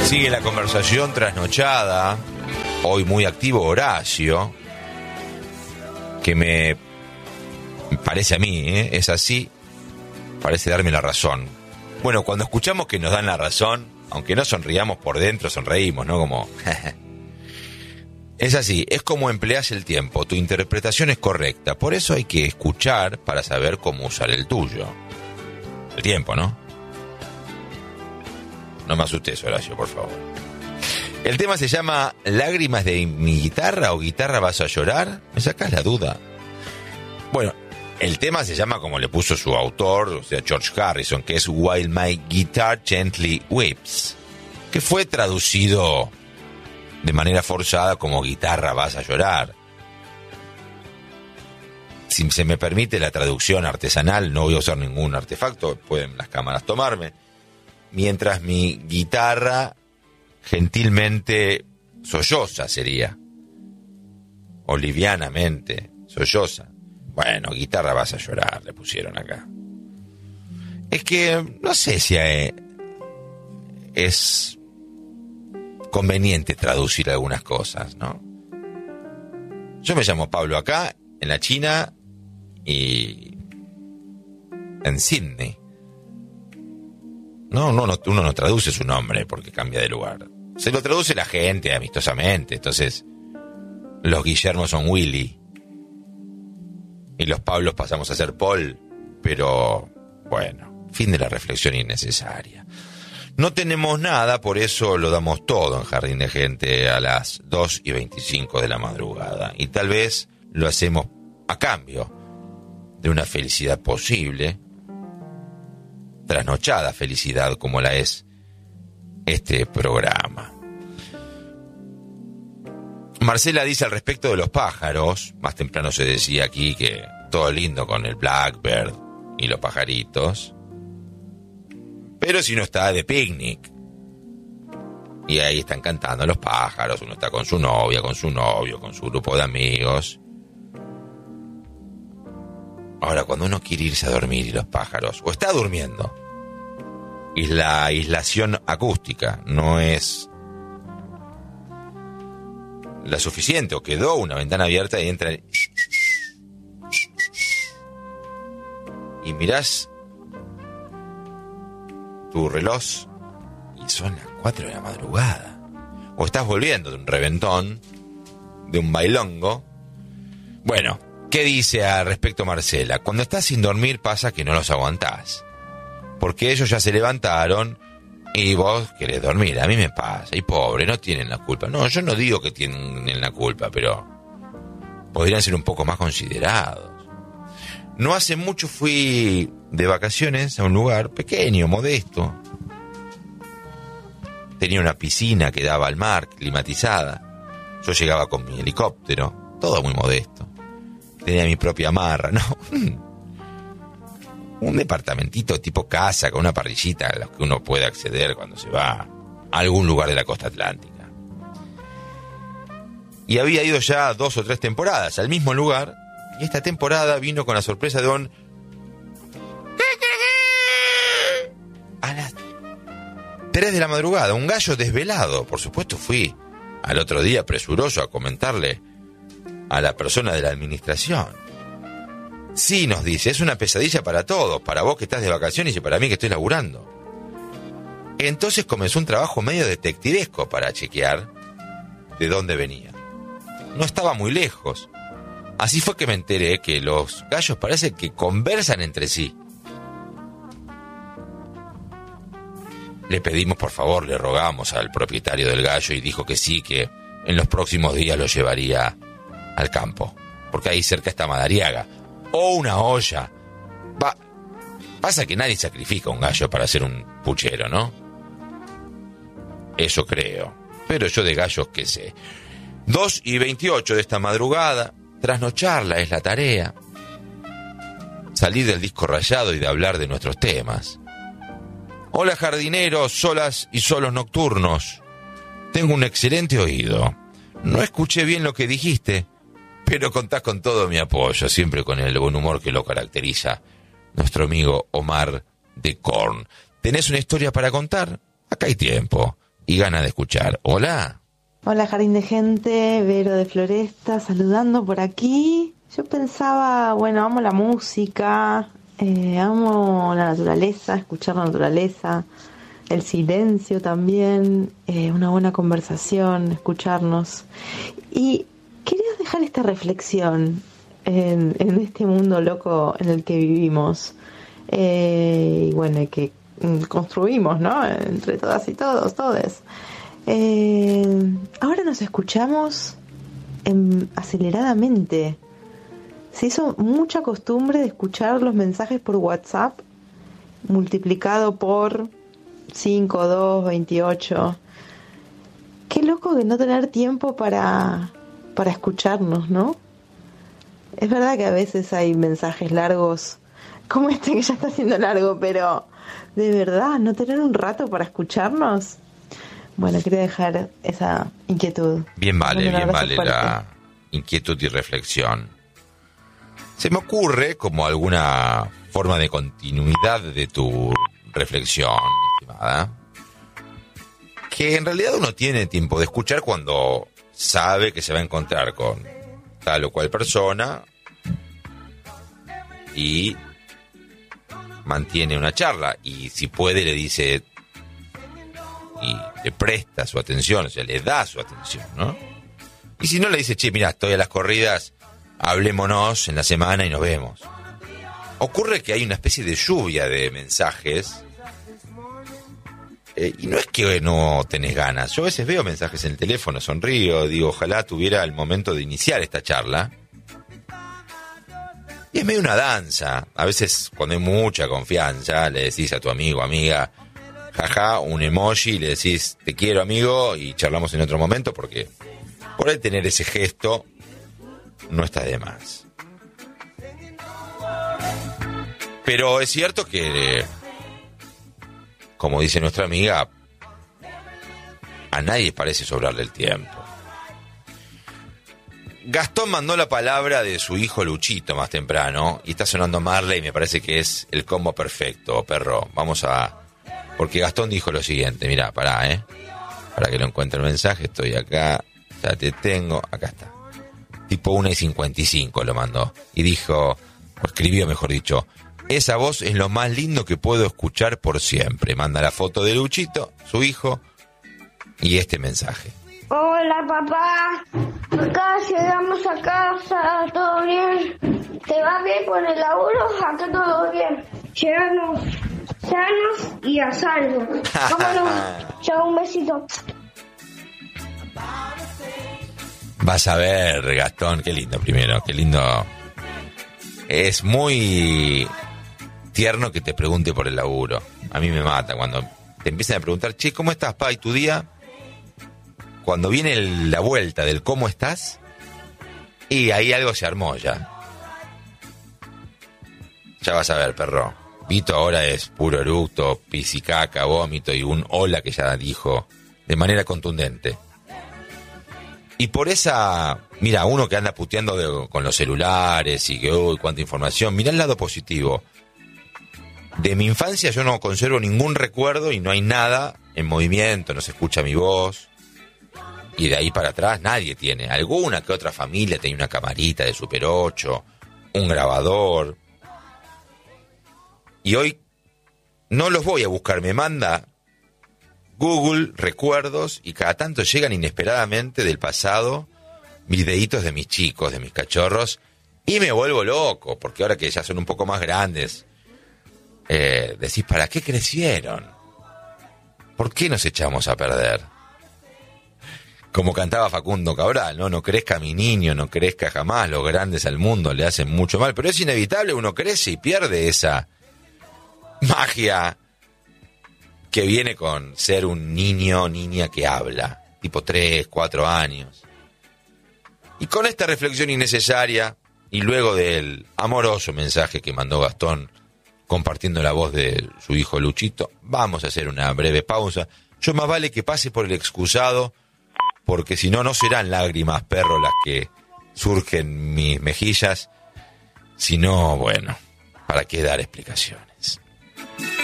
Sigue la conversación trasnochada. Hoy muy activo Horacio, que me parece a mí, es así, parece darme la razón. Bueno, cuando escuchamos que nos dan la razón, aunque no sonriamos por dentro, sonreímos, ¿no? Como... Es así, es como empleas el tiempo, tu interpretación es correcta, por eso hay que escuchar para saber cómo usar el tuyo. El tiempo, ¿no? No me asustes, Horacio, por favor. El tema se llama ¿Lágrimas de mi guitarra o guitarra vas a llorar? Me sacas la duda. Bueno, el tema se llama como le puso su autor, o sea, George Harrison, que es While My Guitar Gently Weeps, que fue traducido de manera forzada como guitarra vas a llorar. Si se me permite la traducción artesanal, no voy a usar ningún artefacto, pueden las cámaras tomarme. Mientras mi guitarra gentilmente solloza sería. O livianamente solloza. Bueno, guitarra vas a llorar, le pusieron acá. Es que no sé si es conveniente traducir algunas cosas, ¿no? Yo me llamo Pablo acá, en la China y en Sydney. No, uno no traduce su nombre porque cambia de lugar. Se lo traduce la gente amistosamente. Entonces, los Guillermos son Willy y los Pablos pasamos a ser Paul. Pero, bueno, fin de la reflexión innecesaria. No tenemos nada, por eso lo damos todo en Jardín de Gente a las 2:25 de la madrugada. Y tal vez lo hacemos a cambio de una felicidad posible, trasnochada felicidad como la es este programa. Marcela dice al respecto de los pájaros, más temprano se decía aquí que todo lindo con el Blackbird y los pajaritos, pero si uno está de picnic y ahí están cantando los pájaros, uno está con su novia, con su novio, con su grupo de amigos. Ahora, cuando uno quiere irse a dormir y los pájaros, o está durmiendo, y la aislación acústica no es la suficiente, o quedó una ventana abierta y entra y mirás tu reloj y son las 4 de la madrugada, o estás volviendo de un reventón, de un bailongo. Bueno, ¿qué dice al respecto Marcela? Cuando estás sin dormir pasa que no los aguantás, porque ellos ya se levantaron y vos querés dormir. A mí me pasa, y pobre, no tienen la culpa. No, yo no digo que tienen la culpa, pero podrían ser un poco más considerados. No hace mucho fui de vacaciones a un lugar pequeño, modesto. Tenía una piscina que daba al mar, climatizada. Yo llegaba con mi helicóptero, todo muy modesto. Tenía mi propia marra, ¿no? Un departamentito tipo casa con una parrillita a la que uno puede acceder cuando se va a algún lugar de la costa atlántica. Y había ido ya 2 o 3 temporadas al mismo lugar, y esta temporada vino con la sorpresa de un... A las 3 de la madrugada, un gallo desvelado. Por supuesto fui al otro día presuroso a comentarle a la persona de la administración. Sí, nos dice, es una pesadilla para todos, para vos que estás de vacaciones y para mí que estoy laburando. Entonces comenzó un trabajo medio detectivesco para chequear de dónde venía. No estaba muy lejos. Así fue que me enteré que los gallos parece que conversan entre sí. Le pedimos, por favor, le rogamos al propietario del gallo y dijo que sí, que en los próximos días lo llevaría al campo, porque ahí cerca está Madariaga. O una olla. Pasa que nadie sacrifica un gallo para hacer un puchero, ¿no? Eso creo. Pero yo de gallos qué sé. 2:28 de esta madrugada. Trasnocharla es la tarea. Salir del disco rayado y de hablar de nuestros temas. Hola jardineros, solas y solos nocturnos. Tengo un excelente oído. No escuché bien lo que dijiste, pero contás con todo mi apoyo, siempre con el buen humor que lo caracteriza nuestro amigo Omar de Korn. ¿Tenés una historia para contar? Acá hay tiempo. y ganas de escuchar. Hola. Hola, Jardín de Gente, Vero de Floresta, saludando por aquí. Yo pensaba, bueno, amo la música, amo la naturaleza, escuchar la naturaleza, el silencio también, una buena conversación, escucharnos. Y quería dejar esta reflexión en este mundo loco en el que vivimos, y bueno, que construimos, ¿no? Entre todas y todos, todes. Ahora nos escuchamos aceleradamente. Se hizo mucha costumbre de escuchar los mensajes por WhatsApp multiplicado por 5, 2, 28. Qué loco de no tener tiempo para escucharnos, ¿no? Es verdad que a veces hay mensajes largos, como este que ya está siendo largo, pero de verdad, no tener un rato para escucharnos. Bueno, quería dejar esa inquietud. Bien vale la inquietud y reflexión. Se me ocurre, como alguna forma de continuidad de tu reflexión, estimada, que en realidad uno tiene tiempo de escuchar cuando sabe que se va a encontrar con tal o cual persona y mantiene una charla, y si puede le dice y le presta su atención, o sea, le da su atención, ¿no? Y si no, le dice, che, mira, estoy a las corridas, hablémonos en la semana y nos vemos. Ocurre que hay una especie de lluvia de mensajes, y no es que no tenés ganas. Yo a veces veo mensajes en el teléfono, sonrío, digo, ojalá tuviera el momento de iniciar esta charla. Y es medio una danza. A veces, cuando hay mucha confianza, le decís a tu amigo, amiga, jaja, un emoji, y le decís, te quiero, amigo, y charlamos en otro momento, porque por ahí tener ese gesto no está de más. Pero es cierto que, como dice nuestra amiga, a nadie parece sobrarle el tiempo. Gastón mandó la palabra de su hijo Luchito más temprano, y está sonando Marley, y me parece que es el combo perfecto, perro. Vamos a... Porque Gastón dijo lo siguiente, mirá, pará, para que lo encuentre el mensaje, estoy acá, ya te tengo, acá está. Tipo 1:55 lo mandó, y dijo, o escribió mejor dicho, esa voz es lo más lindo que puedo escuchar por siempre. Manda la foto de Luchito, su hijo, y este mensaje. Hola, papá. Acá llegamos a casa, todo bien. ¿Te va bien con el laburo? Acá todo bien. Llegamos sanos y a salvo. Vámonos. Chao, un besito. Vas a ver, Gastón, qué lindo primero, qué lindo. Es muy tierno que te pregunte por el laburo. A mí me mata cuando te empiezan a preguntar, che, ¿cómo estás, pa? ¿Y tu día? Cuando viene la vuelta del cómo estás, y ahí algo se armó ya. Ya vas a ver, perro. Vito ahora es puro eructo, pisicaca, vómito y un hola que ya dijo de manera contundente. Y por esa... Mira, uno que anda puteando con los celulares y que, uy, cuánta información. Mirá el lado positivo. De mi infancia yo no conservo ningún recuerdo y no hay nada en movimiento, no se escucha mi voz. Y de ahí para atrás nadie tiene. Alguna que otra familia tenía una camarita de Super 8, un grabador. Y hoy no los voy a buscar, me manda Google recuerdos y cada tanto llegan inesperadamente del pasado videitos de mis chicos, de mis cachorros, y me vuelvo loco, porque ahora que ya son un poco más grandes, decís, ¿para qué crecieron? ¿Por qué nos echamos a perder? Como cantaba Facundo Cabral, ¿no? No crezca mi niño, no crezca jamás, los grandes al mundo le hacen mucho mal, pero es inevitable, uno crece y pierde esa magia que viene con ser un niño, niña que habla, tipo 3, 4 años. Y con esta reflexión innecesaria, y luego del amoroso mensaje que mandó Gastón compartiendo la voz de su hijo Luchito, vamos a hacer una breve pausa. Yo más vale que pase por el excusado, porque si no, no serán lágrimas, perro, las que surgen mis mejillas, sino, bueno, ¿para qué dar explicación?